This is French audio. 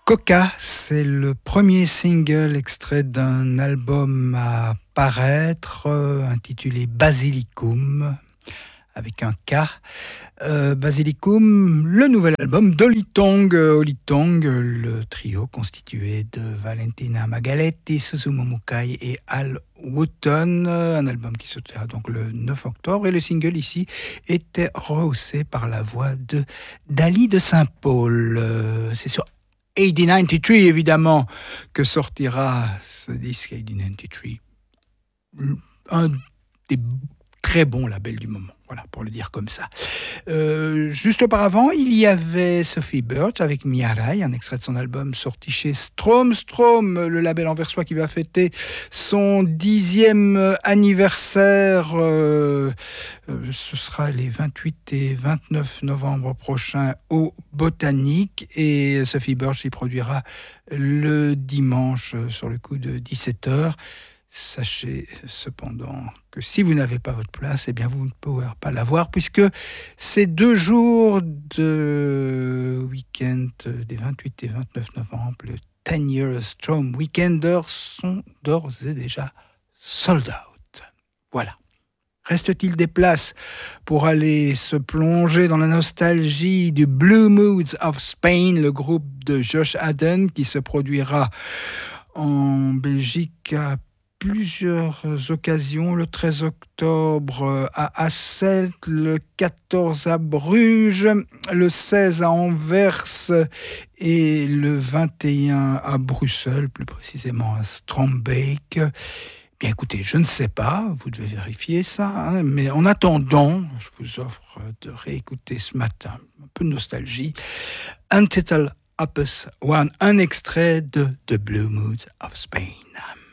Coca, c'est le premier single extrait d'un album à paraître intitulé Basilicum, avec un K. Basilicum, le nouvel album d'Holly Tongue. Holly Tongue, le trio constitué de Valentina Magaletti, Susumu Mukai et Al Wooten. Un album qui sortira donc le 9 octobre. Et le single ici était rehaussé par la voix de Dali de Saint-Paul. C'est sur AD 93 évidemment que sortira ce disque AD 93. Un des très bons labels du moment. Voilà, pour le dire comme ça. Juste auparavant, il y avait Sophie Birch avec Miarai, un extrait de son album sorti chez Strom. Strom, le label anversois qui va fêter son 10e anniversaire. Ce sera les 28 et 29 novembre prochains au Botanique. Et Sophie Birch y produira le dimanche sur le coup de 17h. Sachez cependant que si vous n'avez pas votre place, eh bien vous ne pourrez pas l'avoir puisque ces 2 jours de week-end des 28 et 29 novembre, le 10 Years Strom Weekender, sont d'ores et déjà sold out. Voilà. Reste-t-il des places pour aller se plonger dans la nostalgie du Blue Moods of Spain, le groupe de Josh Haden qui se produira en Belgique à plusieurs occasions, le 13 octobre à Asselt, le 14 à Bruges, le 16 à Anvers et le 21 à Bruxelles, plus précisément à Strombeek. Bien écoutez, je ne sais pas, vous devez vérifier ça, mais en attendant, je vous offre de réécouter ce matin, un peu de nostalgie, Untitled Opus 1, un extrait de The Blue Moods of Spain.